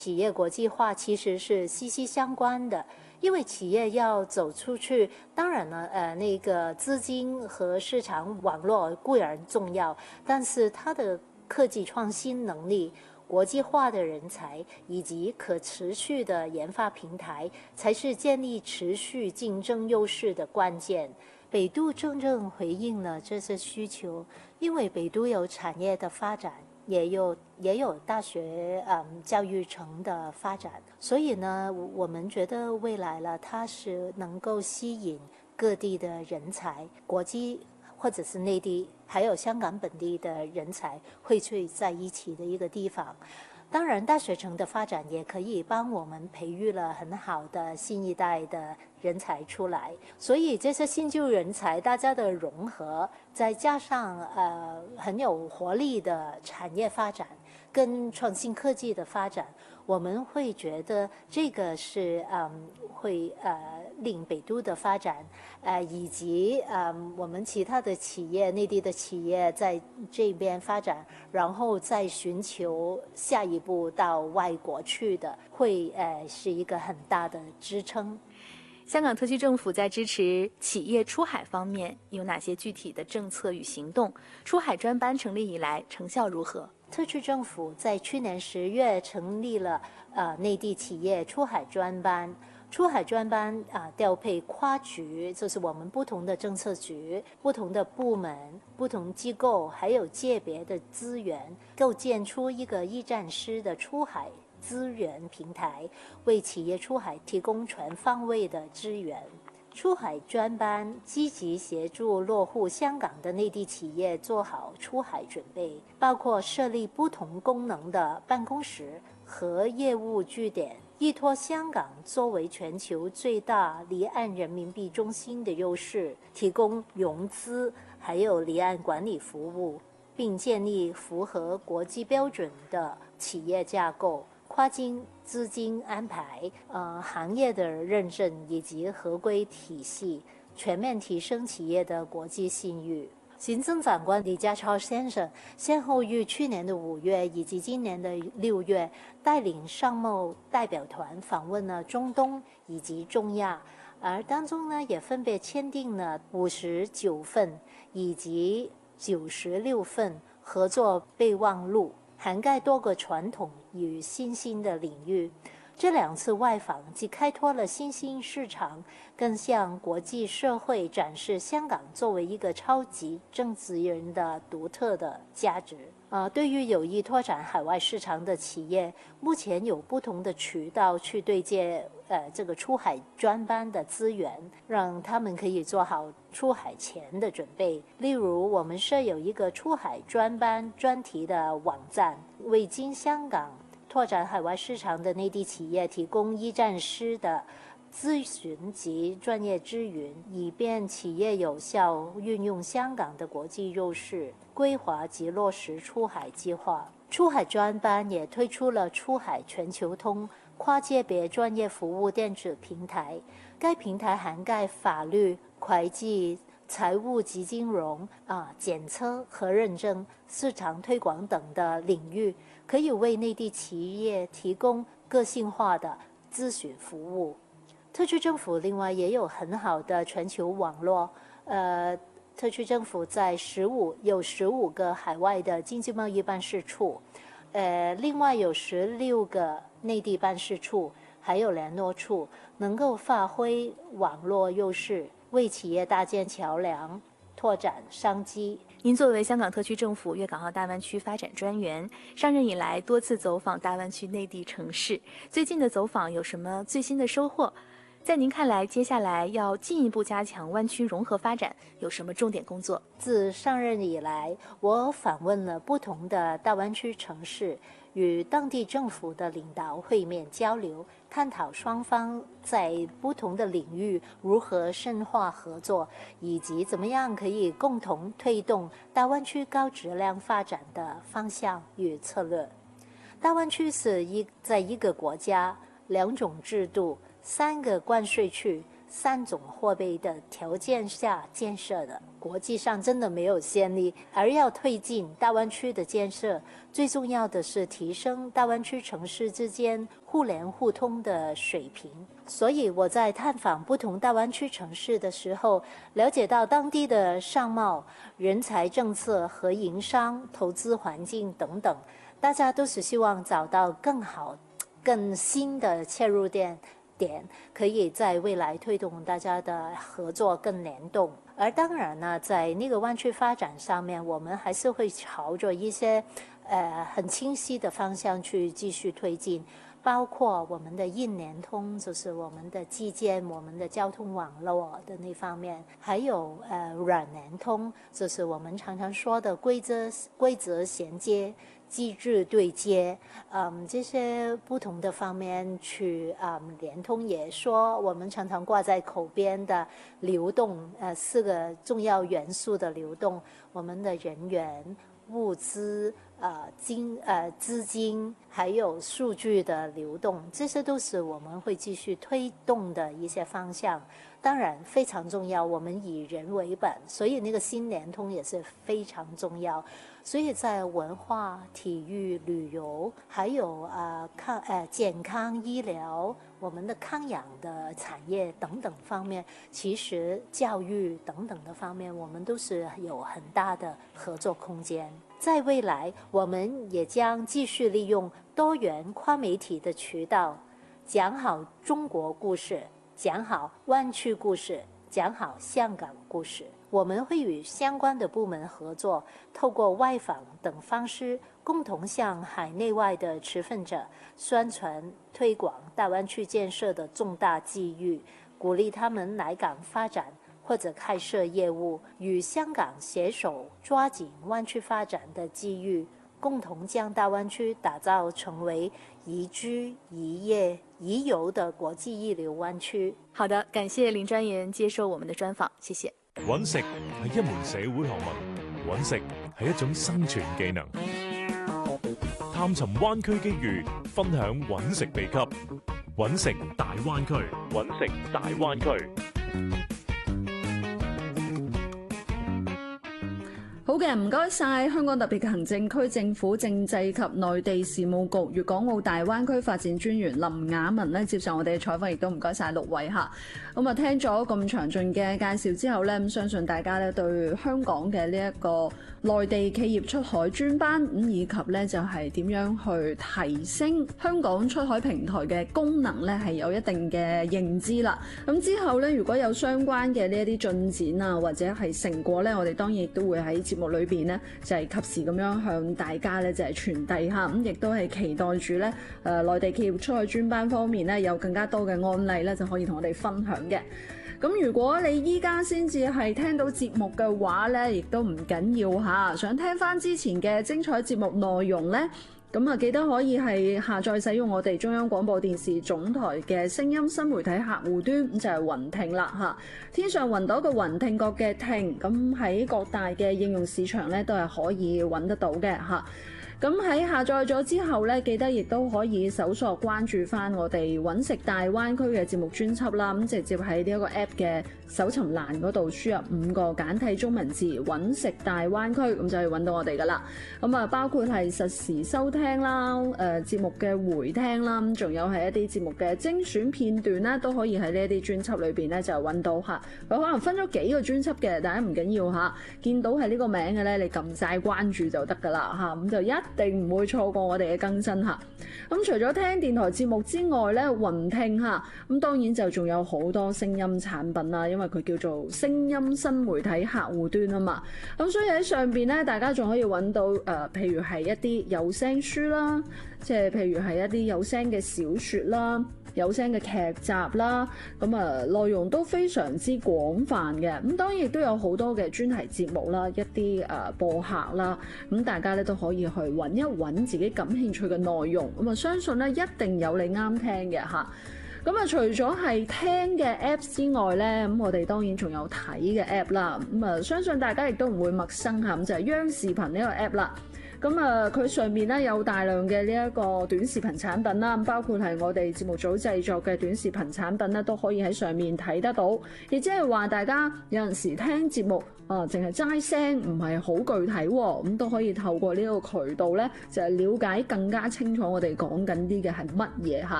企业国际化其实是息息相关的，因为企业要走出去，当然呢，那个资金和市场网络固然重要，但是它的科技创新能力、国际化的人才以及可持续的研发平台，才是建立持续竞争优势的关键。北都正正回应了这些需求，因为北都有产业的发展。也有大学教育城的发展，所以呢，我们觉得未来了，它是能够吸引各地的人才，国际或者是内地，还有香港本地的人才汇聚在一起的一个地方。当然，大学城的发展也可以帮我们培育了很好的新一代的人才出来，所以这些新旧人才大家的融合，再加上很有活力的产业发展跟创新科技的发展，我们会觉得这个是会令北都的发展以及我们其他的企业内地的企业在这边发展，然后再寻求下一步到外国去的，会是一个很大的支撑。 香港特区政府在支持企业出海方面有哪些具体的政策与行动？出海专班成立以来成效如何？ 特区政府在去年10月成立了内地企业出海专班。出海专班调配跨局，就是我们不同的政策局、不同的部门、不同机构，还有界别的资源，构建出一个一站式的出海资源平台，为企业出海提供全方位的支援。出海专班积极协助落户香港的内地企业做好出海准备，包括设立不同功能的办公室和业务据点，依托香港作为全球最大离岸人民币中心的优势，提供融资还有离岸管理服务，并建立符合国际标准的企业架构。跨境资金安排、行业的认证以及合规体系，全面提升企业的国际信誉。行政长官李家超先生先后于去年的5月以及今年的6月，带领商贸代表团访问了中东以及中亚，而当中呢也分别签订了59份以及96份合作备忘录，涵盖多个传统与新兴的领域。这2次外访既开拓了新兴市场，更向国际社会展示香港作为一个超级正职人的独特的价值。对于有意拓展海外市场的企业，目前有不同的渠道去对接这个出海专班的资源，让他们可以做好出海前的准备。例如，我们设有一个出海专班专题的网站，为经香港拓展海外市场的内地企业提供一站式的咨询及专业支援，以便企业有效运用香港的国际优势，规划及落实出海计划。出海专班也推出了出海全球通跨界别专业服务电子平台，该平台涵盖法律、会计、财务及金融、检测和认证、市场推广等的领域，可以为内地企业提供个性化的咨询服务。特区政府另外也有很好的全球网络，特区政府在有15个海外的经济贸易办事处，另外有16个内地办事处，还有联络处，能够发挥网络优势，为企业搭建桥梁，拓展商机。 您作为香港特区政府粤港澳大湾区发展专员，上任以来多次走访大湾区内地城市，最近的走访有什么最新的收获？在您看来，接下来要进一步加强湾区融合发展，有什么重点工作？ 自上任以来，我访问了不同的大湾区城市，与当地政府的领导会面交流，探讨双方在不同的领域如何深化合作，以及怎么样可以共同推动大湾区高质量发展的方向与策略。大湾区是在一个国家、2种制度、3个关税区、 3種貨幣的條件下建設的，國際上真的沒有先例。而要推進大灣區的建設，最重要的是提升大灣區城市之間互聯互通的水平。所以我在探訪不同大灣區城市的時候，了解到當地的商貿、人才政策和營商、投資環境等等，大家都是希望找到更好、更新的切入點，可以在未來推動大家的合作更聯動。而當然呢，在那個灣區發展上面，我們還是會朝着一些很清晰的方向去繼續推進，包括我們的硬聯通，就是我們的基建、我們的交通網絡的那方面，還有軟聯通，就是我們常常說的規則銜接、機制對接，這些不同的方面去聯通。也說我們常常掛在口邊的流動，4個重要元素的流動，我們的人員、物資、資金，還有數據的流動，這些都是我們會繼續推動的一些方向。當然非常重要，我們以人為本，所以那個新聯通也是非常重要。所以在文化、體育、旅遊，還有健康醫療，我們的康養的產業等等方面，其實教育等等的方面，我們都是有很大的合作空間。在未來，我們也將繼續利用多元跨媒體的渠道，講好中國故事，講好灣區故事，講好香港故事。我們會與相關的部門合作，透過外訪等方式，共同向海內外的持份者宣傳推廣大灣區建設的重大機遇，鼓勵他們來港發展或者開設業務，與香港攜手抓緊灣區發展的機遇，共同將大灣區打造成為宜居、宜業、宜遊的國際一流灣區。 好的，感謝林專員接受我們的專訪，謝謝。 揾食係一門社會學問，揾食係一種生存技能。探尋灣區機遇，分享揾食秘笈，揾食大灣區，揾食大灣區。 好嘅，唔該晒香港特別行政區政府政制及內地事務局粵港澳大灣區發展專員林雅文咧接受我哋嘅採訪，亦都唔該晒6位嚇。咁啊，聽咗咁詳盡嘅介紹之後咧，咁相信大家咧對香港嘅呢一個內地企業出海專班以及咧就係點樣去提升香港出海平台嘅功能咧係有一定嘅認知啦。咁之後咧，如果有相關嘅呢一啲進展啊或者係成果咧，我哋當然亦都會喺節目裏邊咧就係及時咁樣向大家咧就係傳遞下，咁亦都係期待住咧內地企業出海專班方面咧有更加多嘅案例咧就可以同我哋分享嘅。咁如果你依家先至係聽到節目嘅話咧，亦都唔緊要嚇。想聽翻之前嘅精彩節目內容咧，咁啊記得可以係下載使用我哋中央廣播電視總台嘅聲音新媒體客戶端，咁就係雲聽啦嚇。天上雲朵嘅雲，聽覺嘅聽，咁喺各大嘅應用市場咧都係可以揾得到嘅嚇。咁喺下載咗之後咧，記得亦都可以搜索關注翻我哋揾食大灣區嘅節目專輯啦。咁直接喺呢一個 App 嘅搜尋欄嗰度輸入5個簡體中文字揾食大灣區，咁就可以揾到我哋噶啦。咁啊，包括係實時收聽啦、節目嘅回聽啦，咁仲有係一啲節目嘅精選片段啦，都可以喺呢一啲專輯裏邊咧就揾到嚇。佢可能分咗幾個專輯嘅，大家唔緊要嚇。見到係呢個名嘅咧，你撳晒關注就得噶啦嚇，咁就一定唔會錯過我哋嘅更新嚇。咁除咗聽電台節目之外咧，雲聽嚇，咁當然就仲有好多聲音產品啦，因為佢叫做聲音新媒體客戶端啊嘛。咁所以喺上邊咧，大家仲可以揾到譬如係一啲有聲書啦，即係譬如係一啲有聲嘅小説啦。有聲嘅劇集啦，咁啊內容都非常之廣泛嘅，咁當然亦都有好多嘅專題節目啦，一啲播客啦，咁大家咧都可以去揾一揾自己感興趣嘅內容，咁啊相信咧一定有你啱聽嘅嚇。咁啊除咗係聽嘅 Apps 之外咧，咁我哋當然仲有睇嘅 App 啦，咁啊相信大家亦都唔會陌生嚇，咁就係央視頻呢個 App 啦。 咁啊，佢上面咧有大量嘅呢一個短視頻產品啦，包括係我哋節目組製作嘅短視頻產品咧，都可以喺上面睇得到。亦即係話，大家有陣時聽節目淨係齋聲唔係好具體喎，咁都可以透過呢個渠道咧，就係了解更加清楚我哋講緊啲嘅係乜嘢嚇。